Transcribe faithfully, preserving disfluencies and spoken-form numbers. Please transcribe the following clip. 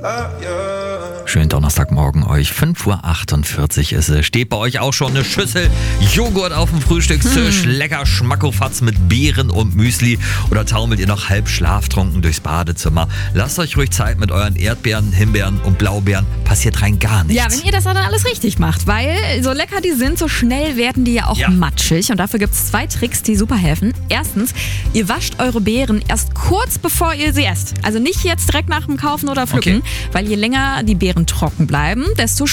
Schönen Donnerstagmorgen euch. fünf Uhr achtundvierzig ist es. Steht bei euch auch schon eine Schüssel Joghurt auf dem Frühstückstisch. Hm. Lecker Schmackofatz mit Beeren und Müsli. Oder taumelt ihr noch halb schlaftrunken durchs Badezimmer? Lasst euch ruhig Zeit mit euren Erdbeeren, Himbeeren und Blaubeeren. Passiert rein gar nichts. Ja, wenn ihr das dann alles richtig macht. Weil so lecker die sind, so schnell werden die ja auch ja. matschig. Und dafür gibt es zwei Tricks, die super helfen. Erstens, ihr wascht eure Beeren erst kurz bevor ihr sie esst. Also nicht jetzt direkt nach dem Kaufen oder Pflücken. Okay. Weil je länger die Beeren trocken bleiben, desto